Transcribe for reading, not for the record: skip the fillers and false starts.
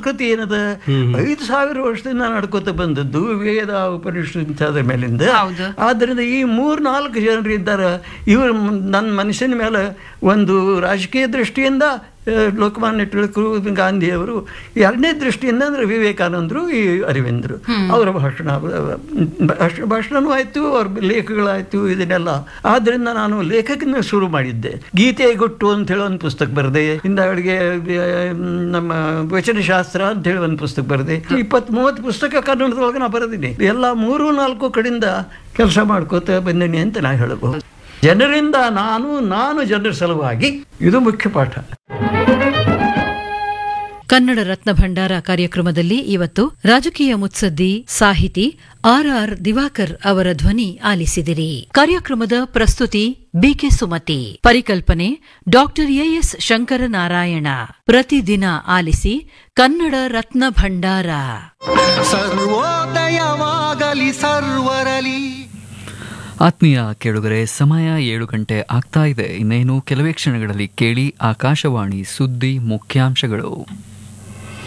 ಸಂಸ್ಕೃತಿ ಏನದ 5,000 ವರ್ಷದಿಂದ ನಡ್ಕೋತ ಬಂದದ್ದು ವೇದ ಉಪನಿಷದ ಮೇಲಿಂದ. ಆದ್ದರಿಂದ ಈ 3-4 ಜನರು ಇದ್ದಾರೆ. ಇವರು ನನ್ನ ಮನುಷ್ಯನ ಮೇಲೆ ಒಂದು ರಾಜಕೀಯ ದೃಷ್ಟಿಯಿಂದ ಲೋಕಮಾನ್ಯ ತಿಲಕರು, ಗಾಂಧಿಯವರು, ಎರಡನೇ ದೃಷ್ಟಿಯಿಂದ ಅಂದರೆ ವಿವೇಕಾನಂದರು, ಈ ಅರವಿಂದರು ಅವರ ಭಾಷಣವೂ ಆಯಿತು, ಅವ್ರ ಲೇಖಗಳಾಯಿತು, ಇದನ್ನೆಲ್ಲ. ಆದ್ದರಿಂದ ನಾನು ಲೇಖಕನ ಶುರು ಮಾಡಿದ್ದೆ. ಗೀತೆ ಗುಟ್ಟು ಅಂತ ಹೇಳಿ ಒಂದು ಪುಸ್ತಕ ಬರೆದೆ, ಹಿಂದಗಳಿಗೆ ನಮ್ಮ ವಚನಶಾಸ್ತ್ರ ಅಂತ ಹೇಳಿ ಒಂದು ಪುಸ್ತಕ ಬರೆದೆ. 20-30 ಪುಸ್ತಕ ಕನ್ನಡದೊಳಗೆ ನಾನು ಬರೆದಿನಿ. ಎಲ್ಲ 3-4 ಕಡೆಯಿಂದ ಕೆಲಸ ಮಾಡ್ಕೋತ ಬಂದಿನಿ ಅಂತ ನಾನು ಹೇಳಬಹುದು. ಜನರಿಂದ ನಾನು ಜನರ ಸಲುವಾಗಿ, ಇದು ಮುಖ್ಯ ಪಾಠ. ಕನ್ನಡ ರತ್ನ ಭಂಡಾರ ಕಾರ್ಯಕ್ರಮದಲ್ಲಿ ಇವತ್ತು ರಾಜಕೀಯ ಮುತ್ಸದ್ದಿ ಸಾಹಿತಿ ಆರ್ ದಿವಾಕರ್ ಅವರ ಧ್ವನಿ ಆಲಿಸಿದಿರಿ. ಕಾರ್ಯಕ್ರಮದ ಪ್ರಸ್ತುತಿ ಬಿಕೆ ಸುಮತಿ, ಪರಿಕಲ್ಪನೆ ಡಾಕ್ಟರ್ ಎಎಸ್ ಶಂಕರನಾರಾಯಣ. ಪ್ರತಿದಿನ ಆಲಿಸಿ ಕನ್ನಡ ರತ್ನ ಭಂಡಾರ. ಸರ್ವೋದಯವಾಗಲಿ ಸರ್ವರಲಿ. ಆತ್ಮೀಯ ಕೇಳುಗರೆ, ಸಮಯ 7 ಗಂಟೆ ಆಗ್ತಾ ಇದೆ. ಇನ್ನೇನು ಕೆಲವೇ ಕ್ಷಣಗಳಲ್ಲಿ ಕೇಳಿ ಆಕಾಶವಾಣಿ ಸುದ್ದಿ ಮುಖ್ಯಾಂಶಗಳು.